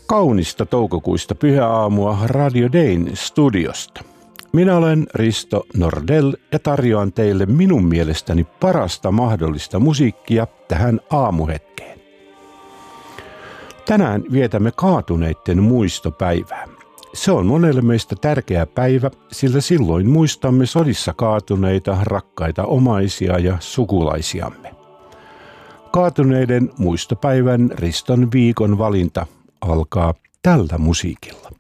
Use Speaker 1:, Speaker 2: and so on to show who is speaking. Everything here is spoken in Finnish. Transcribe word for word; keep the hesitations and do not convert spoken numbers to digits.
Speaker 1: Kaunista toukokuista pyhäaamua Radio Dayn studiosta. Minä olen Risto Nordell ja tarjoan teille minun mielestäni parasta mahdollista musiikkia tähän aamuhetkeen. Tänään vietämme kaatuneiden muistopäivää. Se on monelle meistä tärkeä päivä, sillä silloin muistamme sodissa kaatuneita rakkaita omaisia ja sukulaisiamme. Kaatuneiden muistopäivän Riston viikon valinta alkaa tällä musiikilla.